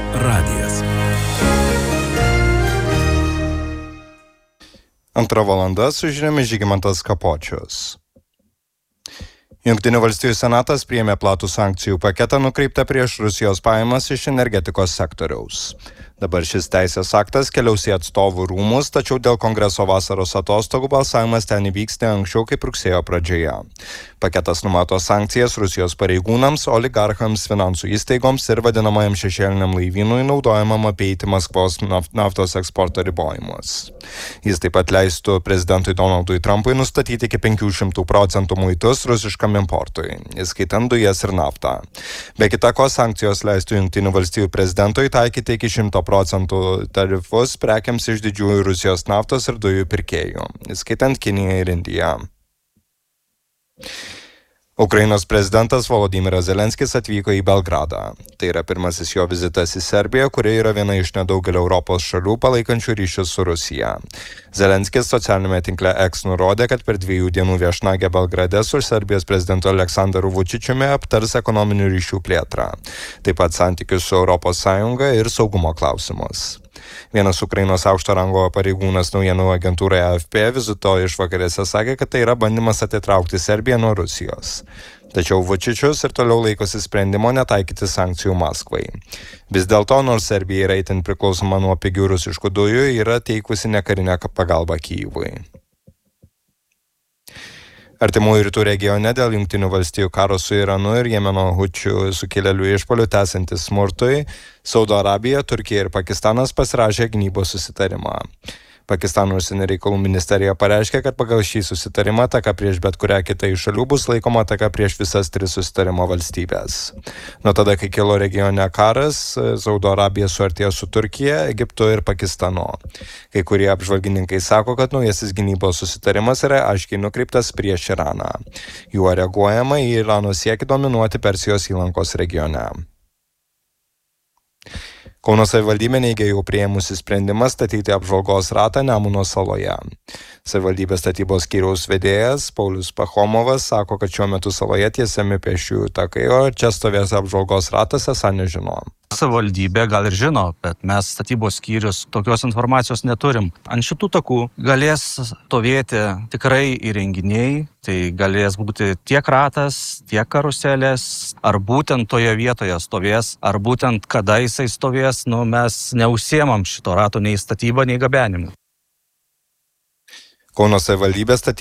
radijas. Antra valanda su žiniomis Žygimantas Kapočius. Jungtinių valstijų senatas priėmė platų sankcijų paketą nukreiptą prieš Rusijos pajamas iš energetikos sektoriaus. Dabar šis teisės aktas keliaus į atstovų rūmus, tačiau dėl kongreso vasaros atostogų balsavimas ten įvyks ne anksčiau kaip rugsėjo pradžioje. Paketas numato sankcijas Rusijos pareigūnams, oligarchams, finansų įstaigoms ir vadinamajam šešėliniam laivynui naudojamam apeiti Maskvos naftos eksporto ribojimus. Jis taip pat leistų prezidentui Donaldui Trumpui nustatyti iki 500% muitus rusiškam importui, įskaitant dujas ir naftą. Be kita ko, sankcijos leistų Jungtinių valstijų prezidentui taikyti iki 100% tarifus prekiams iš didžiųjų Rusijos naftos ir dujų pirkėjų, įskaitant Kiniją ir Indiją. Ukrainos prezidentas Volodymyras Zelenskis atvyko į Belgradą. Tai yra pirmasis jo vizitas į Serbiją, kuri yra viena iš nedaugelio Europos šalių palaikančių ryšius su Rusija. Zelenskis socialinėme tinkle X nurodė, kad per 2 dienų viešnagę Belgrade su Serbijos prezidentu Aleksandru Vučičiumi aptars ekonominių ryšių plėtrą, taip pat santykius su ES ir saugumo klausimus. Vienas Ukrainos aukšto rango pareigūnas naujienų agentūrai AFP vizito išvakarėse sakė, kad tai yra bandymas atitraukti Serbiją nuo Rusijos. Tačiau Vučičius ir toliau laikosi sprendimo netaikyti sankcijų Maskvai. Vis dėlto, nors Serbija yra itin priklausoma nuo pigių rusiškų dujų, yra teikusi nekarinę pagalbą Kyjivui. Artimųjų rytų regione dėl Jungtinių valstijų karo su Iranu ir Jemeno hučių sukilėlių išpuolių tęsiantis smurtui, Saudo Arabija, Turkija ir Pakistanas pasirašė gynybos susitarimą. Pakistano užsienio reikalų ministerija pareiškė, kad pagal šį susitarimą ataka prieš bet kurią kitą iš šalių bus laikoma ataka prieš visas 3 susitarimo valstybės. Nuo tada, kai kilo regione karas, Saudo Arabija suartėjo su Turkija, Egiptu ir Pakistanu. Kai kurie apžvalgininkai sako, kad naujasis gynybos susitarimas yra aiškiai nukreiptas prieš Iraną. Juo reaguojama į Irano siekį dominuoti Persijos įlankos regione. Kauno savivaldybė neigia jau priėmusi sprendimą statyti apžvalgos ratą Nemuno saloje. Savivaldybės statybos skyriaus vedėjas Paulius Pachomovas sako, kad šiuo metu saloje tiesiami pėsčiųjų takai, o čia stovės apžvalgos ratas, esą nežino. Savivaldybė gal ir žino, bet mes statybos skyrius tokios informacijos neturim. Ant šitų takų galės stovėti tikrai įrenginiai, tai galės būti tiek ratas, tiek karuselės, ar būtent toje vietoje stovės, ar būtent kada jisai stovės, mes neužsiemam šito rato nei statybą, nei gabenimu. Kauno savivaldybės